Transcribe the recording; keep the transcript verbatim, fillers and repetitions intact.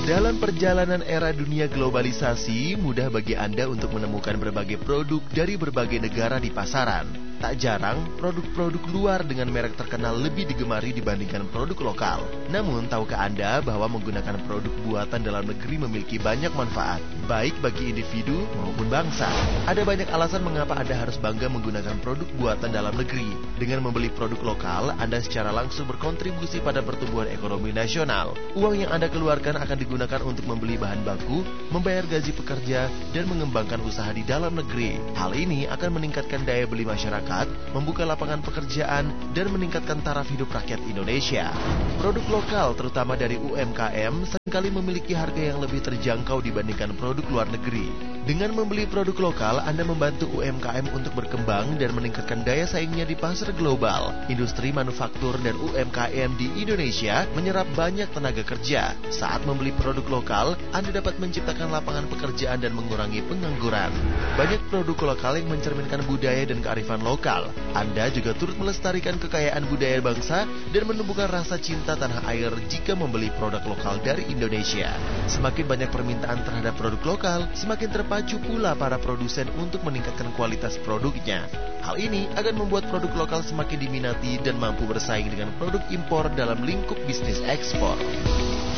Dalam perjalanan era dunia globalisasi, mudah bagi Anda untuk menemukan berbagai produk dari berbagai negara di pasaran. Tak jarang, produk-produk luar dengan merek terkenal lebih digemari dibandingkan produk lokal. Namun, tahukah Anda bahwa menggunakan produk buatan dalam negeri memiliki banyak manfaat, baik bagi individu maupun bangsa? Ada banyak alasan mengapa Anda harus bangga menggunakan produk buatan dalam negeri. Dengan membeli produk lokal, Anda secara langsung berkontribusi pada pertumbuhan ekonomi nasional. Uang yang Anda keluarkan akan digunakan untuk membeli bahan baku, membayar gaji pekerja, dan mengembangkan usaha di dalam negeri. Hal ini akan meningkatkan daya beli masyarakat, membuka lapangan pekerjaan, dan meningkatkan taraf hidup rakyat Indonesia. Produk lokal, terutama dari U M K M, seringkali memiliki harga yang lebih terjangkau dibandingkan produk luar negeri. Dengan membeli produk lokal, Anda membantu U M K M untuk berkembang dan meningkatkan daya saingnya di pasar global. Industri manufaktur dan U M K M di Indonesia menyerap banyak tenaga kerja. Saat membeli produk lokal, Anda dapat menciptakan lapangan pekerjaan dan mengurangi pengangguran. Banyak produk lokal yang mencerminkan budaya dan kearifan lokal. Anda juga turut melestarikan kekayaan budaya bangsa dan menumbuhkan rasa cinta tanah air jika membeli produk lokal dari Indonesia. Semakin banyak permintaan terhadap produk lokal, semakin terpacu pula para produsen untuk meningkatkan kualitas produknya. Hal ini akan membuat produk lokal semakin diminati dan mampu bersaing dengan produk impor dalam lingkup bisnis ekspor.